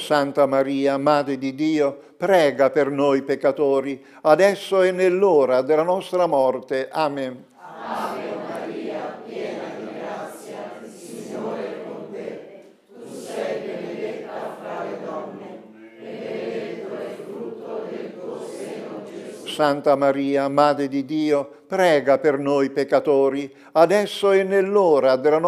Santa Maria, Madre di Dio, prega per noi peccatori, adesso e nell'ora della nostra morte. Amen. Ave Maria, piena di grazia, il Signore è con te. Tu sei benedetta fra le donne, e benedetto è il frutto del tuo seno, Gesù. Santa Maria, Madre di Dio, prega per noi peccatori, adesso e nell'ora della